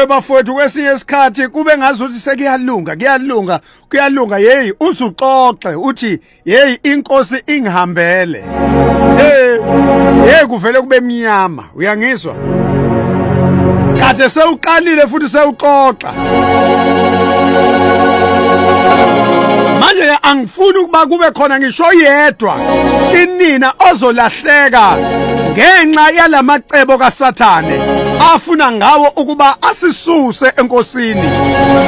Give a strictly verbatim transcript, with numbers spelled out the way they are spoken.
bafowethu kwesinye isikhathi kube ngazuthi sekuyalunga kuyalunga kuyalunga hey uzuxoxe uthi hey inkosi ingihambele hey hey kuvele kube emnyama uyangizwa kade sewuqalile futhi sewuxoxa manje angifuni ukuba kube khona ngisho yedwa kinina ozolahleka ngenxa yalamacebo kaSathane afuna ngawo ukuba asisuse enkosini